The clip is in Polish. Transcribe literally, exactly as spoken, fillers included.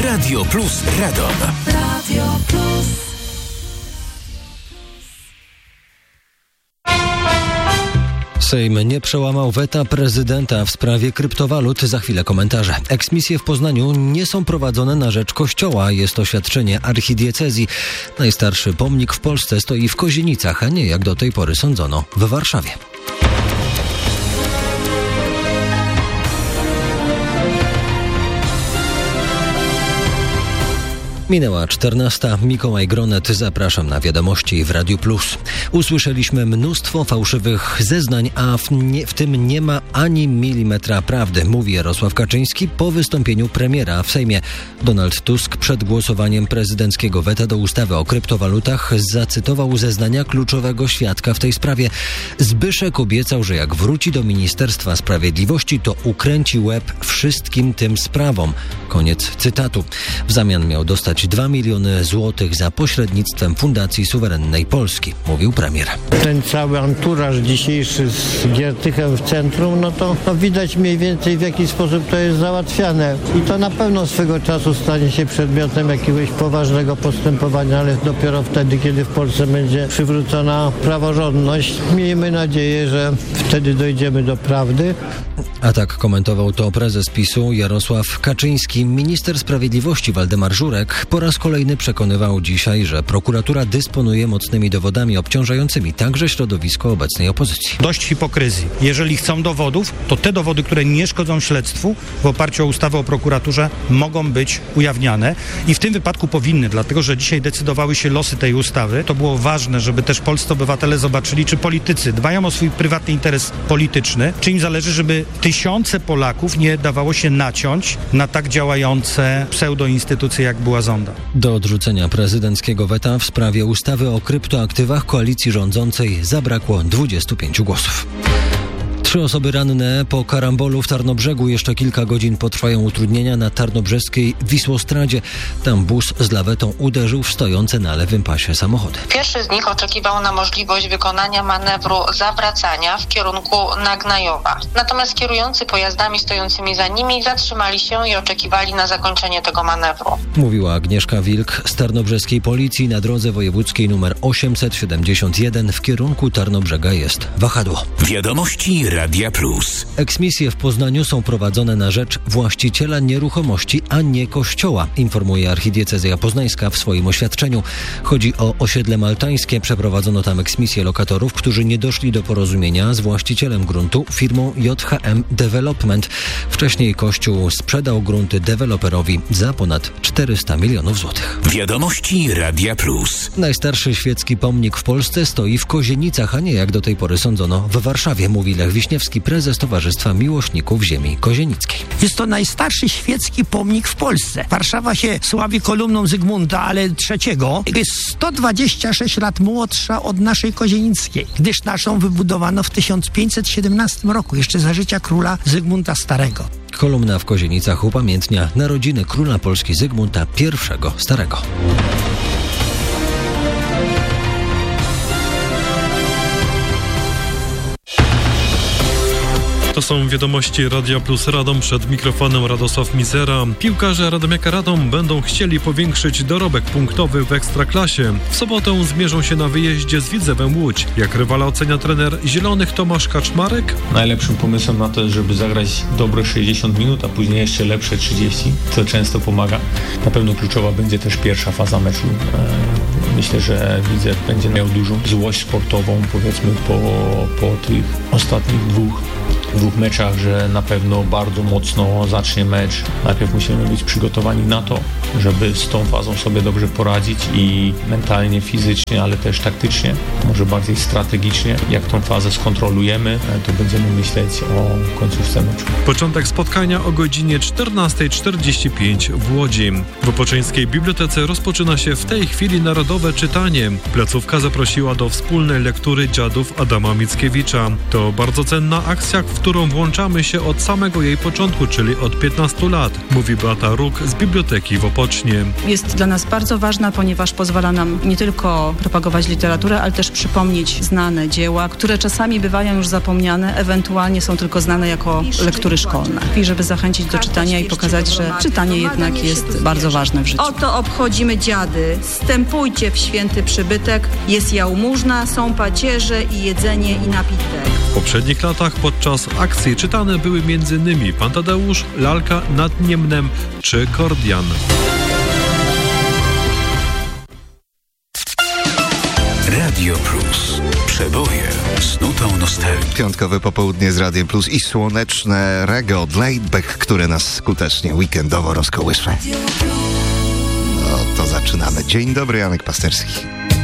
Radio Plus Radom. Radio Plus. Sejm nie przełamał weta prezydenta w sprawie kryptowalut. Za chwilę komentarze. Eksmisje w Poznaniu nie są prowadzone na rzecz Kościoła. Jest oświadczenie archidiecezji. Najstarszy pomnik w Polsce stoi w Kozienicach, a nie jak do tej pory sądzono w Warszawie. Minęła czternasta. Mikołaj Gronet, zapraszam na wiadomości w Radiu Plus. Usłyszeliśmy mnóstwo fałszywych zeznań, a w, nie, w tym nie ma ani milimetra prawdy, mówi Jarosław Kaczyński po wystąpieniu premiera w Sejmie. Donald Tusk przed głosowaniem prezydenckiego weta do ustawy o kryptowalutach zacytował zeznania kluczowego świadka w tej sprawie. Zbyszek obiecał, że jak wróci do Ministerstwa Sprawiedliwości, to ukręci łeb wszystkim tym sprawom. Koniec cytatu. W zamian miał dostać dwa miliony złotych za pośrednictwem Fundacji Suwerennej Polski, mówił premier. Ten cały anturaż dzisiejszy z Giertychem w centrum, no to no widać mniej więcej w jaki sposób to jest załatwiane. I to na pewno swego czasu stanie się przedmiotem jakiegoś poważnego postępowania, ale dopiero wtedy, kiedy w Polsce będzie przywrócona praworządność. Miejmy nadzieję, że wtedy dojdziemy do prawdy. A tak komentował to prezes PiSu Jarosław Kaczyński. Minister Sprawiedliwości Waldemar Żurek po raz kolejny przekonywał dzisiaj, że prokuratura dysponuje mocnymi dowodami obciążającymi także środowisko obecnej opozycji. Dość hipokryzji. Jeżeli chcą dowodów, to te dowody, które nie szkodzą śledztwu w oparciu o ustawę o prokuraturze, mogą być ujawniane i w tym wypadku powinny, dlatego że dzisiaj decydowały się losy tej ustawy. To było ważne, żeby też polscy obywatele zobaczyli, czy politycy dbają o swój prywatny interes polityczny, czy im zależy, żeby tysiące Polaków nie dawało się naciąć na tak działające pseudoinstytucje, jak była Zonda. Do odrzucenia prezydenckiego weta w sprawie ustawy o kryptoaktywach koalicji rządzącej zabrakło dwudziestu pięciu głosów. Trzy osoby ranne po karambolu w Tarnobrzegu. Jeszcze kilka godzin potrwają utrudnienia na tarnobrzeskiej Wisłostradzie. Tam bus z lawetą uderzył w stojące na lewym pasie samochody. Pierwszy z nich oczekiwał na możliwość wykonania manewru zawracania w kierunku Nagnajowa. Natomiast kierujący pojazdami stojącymi za nimi zatrzymali się i oczekiwali na zakończenie tego manewru. Mówiła Agnieszka Wilk z tarnobrzeskiej policji. Na drodze wojewódzkiej nr osiemset siedemdziesiąt jeden w kierunku Tarnobrzega jest wahadło. Wiadomości Radia Plus. Eksmisje w Poznaniu są prowadzone na rzecz właściciela nieruchomości, a nie kościoła, informuje archidiecezja poznańska w swoim oświadczeniu. Chodzi o osiedle maltańskie. Przeprowadzono tam eksmisję lokatorów, którzy nie doszli do porozumienia z właścicielem gruntu, firmą J H M Development. Wcześniej kościół sprzedał grunty deweloperowi za ponad czterysta milionów złotych. Wiadomości Radia Plus. Najstarszy świecki pomnik w Polsce stoi w Kozienicach, a nie jak do tej pory sądzono w Warszawie, mówi Lech Wiśniewski, prezes Towarzystwa Miłośników Ziemi Kozienickiej. Jest to najstarszy świecki pomnik w Polsce. Warszawa się sławi kolumną Zygmunta, ale trzeciego. Jest sto dwadzieścia sześć lat młodsza od naszej Kozienickiej, gdyż naszą wybudowano w tysiąc pięćset siedemnastym roku, jeszcze za życia króla Zygmunta Starego. Kolumna w Kozienicach upamiętnia narodziny króla Polski Zygmunta pierwszego Starego. To są wiadomości Radia Plus Radom. Przed mikrofonem Radosław Mizera. Piłkarze Radomiaka Radom będą chcieli powiększyć dorobek punktowy w Ekstraklasie. W sobotę zmierzą się na wyjeździe z Widzewem Łódź. Jak rywala ocenia trener Zielonych Tomasz Kaczmarek? Najlepszym pomysłem na to jest, żeby zagrać dobre sześćdziesiąt minut, a później jeszcze lepsze trzydzieści, co często pomaga. Na pewno kluczowa będzie też pierwsza faza meczu. Myślę, że Widzew będzie miał dużą złość sportową, powiedzmy, po, po tych ostatnich dwóch dwóch meczach, że na pewno bardzo mocno zacznie mecz. Najpierw musimy być przygotowani na to, żeby z tą fazą sobie dobrze poradzić i mentalnie, fizycznie, ale też taktycznie, może bardziej strategicznie. Jak tą fazę skontrolujemy, to będziemy myśleć o końcówce meczu. Początek spotkania o godzinie czternasta czterdzieści pięć w Łodzi. W Opoczyńskiej Bibliotece rozpoczyna się w tej chwili narodowe czytanie. Placówka zaprosiła do wspólnej lektury Dziadów Adama Mickiewicza. To bardzo cenna akcja, w którą którą włączamy się od samego jej początku, czyli od piętnastu lat, mówi Beata Róg z Biblioteki w Opocznie. Jest dla nas bardzo ważna, ponieważ pozwala nam nie tylko propagować literaturę, ale też przypomnieć znane dzieła, które czasami bywają już zapomniane, ewentualnie są tylko znane jako lektury szkolne. I żeby zachęcić do czytania i pokazać, że czytanie jednak jest bardzo ważne w życiu. Oto obchodzimy dziady. Wstępujcie w święty przybytek. Jest jałmużna, są pacierze i jedzenie i napitek. W poprzednich latach podczas akcji czytane były między innymi Pan Tadeusz, Lalka nad Niemnem czy Kordian. Radio Plus. Przeboje z nutą nostalgii. Piątkowe popołudnie z Radiem Plus i słoneczne reggae od Laidback, które nas skutecznie weekendowo rozkołysza. No to zaczynamy. Dzień dobry, Janek Pasterski.